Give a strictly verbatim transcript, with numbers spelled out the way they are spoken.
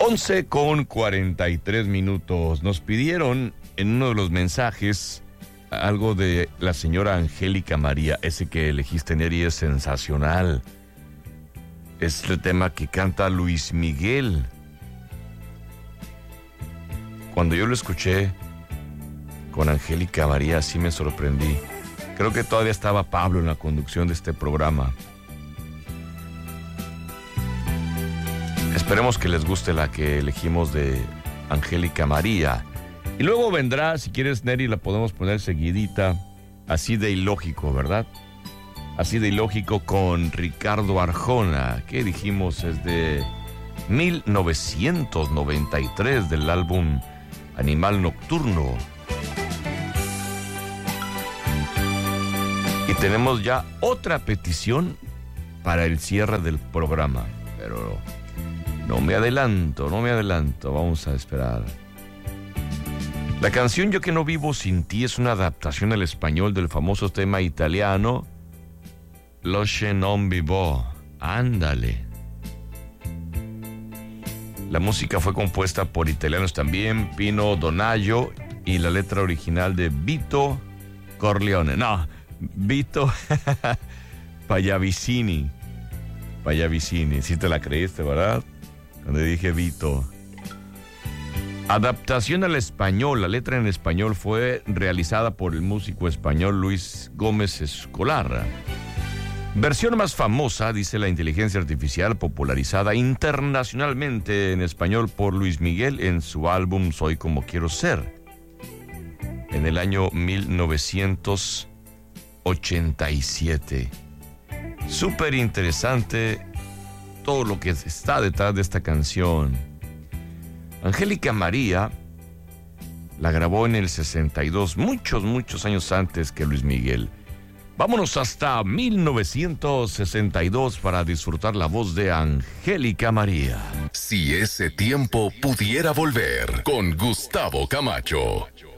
once con cuarenta y tres minutos. Nos pidieron en uno de los mensajes algo de la señora Angélica María. Ese que elegiste, Neri, es sensacional. Es el tema que canta Luis Miguel. Cuando yo lo escuché con Angélica María, sí me sorprendí. Creo que todavía estaba Pablo en la conducción de este programa. Esperemos que les guste la que elegimos de Angélica María. Y luego vendrá, si quieres, Neri, la podemos poner seguidita, Así de ilógico, ¿verdad? Así de ilógico con Ricardo Arjona, que dijimos es de mil novecientos noventa y tres del álbum Animal Nocturno. Y tenemos ya otra petición para el cierre del programa, pero no me adelanto, no me adelanto, vamos a esperar. La canción Yo que no vivo sin ti es una adaptación al español del famoso tema italiano Lascio non vivo. Ándale. La música fue compuesta por italianos también, Pino Donaggio, y la letra original de Vito Corleone. No, Vito Pallavicini. Pallavicini, sí te la creíste, ¿verdad? Cuando dije Vito. Adaptación al español. La letra en español fue realizada por el músico español Luis Gómez Escolar. Versión más famosa, dice la inteligencia artificial, popularizada internacionalmente en español por Luis Miguel en su álbum Soy como quiero ser, en el año mil novecientos ochenta y siete. Súper interesante todo lo que está detrás de esta canción. Angélica María la grabó en el sesenta y dos, muchos, muchos años antes que Luis Miguel. Vámonos hasta mil novecientos sesenta y dos para disfrutar la voz de Angélica María. Si ese tiempo pudiera volver, con Gustavo Camacho.